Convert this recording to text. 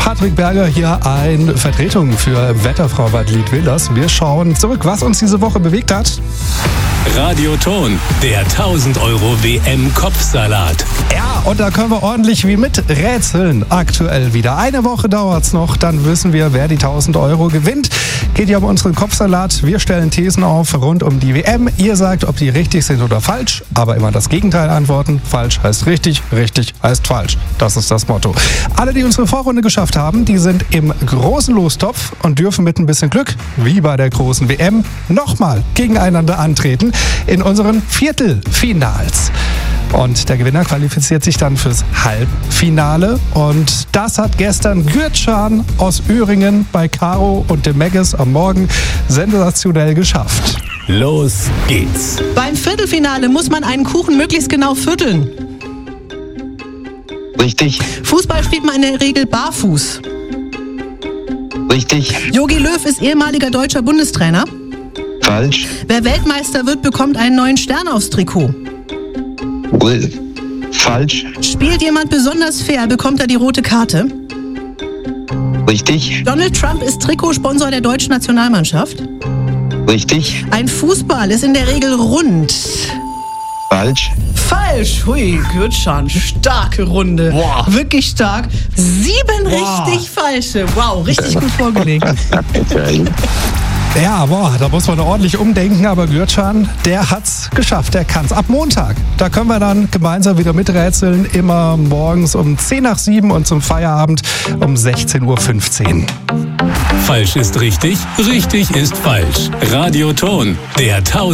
Patrick Berger hier in Vertretung für Wetterfrau Bad Liedwilders. Wir schauen zurück, was uns diese Woche bewegt hat. Radioton, der 1000 € WM-Kopfsalat. Ja, und da können wir ordentlich wie mit rätseln aktuell wieder. Eine Woche dauert's noch, dann wissen wir, wer die 1000 € gewinnt. Geht ja um unseren Kopfsalat. Wir stellen Thesen auf rund um die WM. Ihr sagt, ob die richtig sind oder falsch, aber immer das Gegenteil antworten. Falsch heißt richtig, richtig heißt falsch. Das ist das Motto. Alle, die unsere Vorrunde geschafft haben, die sind im großen Lostopf und dürfen mit ein bisschen Glück, wie bei der großen WM, nochmal gegeneinander antreten in unseren Viertelfinals. Und der Gewinner qualifiziert sich dann fürs Halbfinale. Und das hat gestern Gürtschan aus Öhringen bei Caro und dem Megges am Morgen sensationell geschafft. Los geht's. Beim Viertelfinale muss man einen Kuchen möglichst genau vierteln. Richtig. Fußball spielt man in der Regel barfuß. Richtig. Jogi Löw ist ehemaliger deutscher Bundestrainer. Falsch. Wer Weltmeister wird, bekommt einen neuen Stern aufs Trikot. Falsch. Spielt jemand besonders fair, bekommt er die rote Karte. Richtig. Donald Trump ist Trikotsponsor der deutschen Nationalmannschaft. Richtig. Ein Fußball ist in der Regel rund. Falsch. Falsch. Hui, Gürtschan, starke Runde. Wow. Wirklich stark. 7 richtig falsche. Wow, richtig gut vorgelegt. Ja, da muss man ordentlich umdenken, aber Gürtschan, der hat's geschafft, der kann's. Ab Montag, da können wir dann gemeinsam wieder miträtseln, immer morgens um 6:10 und zum Feierabend um 16:15 Uhr. Falsch ist richtig, richtig ist falsch. Radioton, der 1000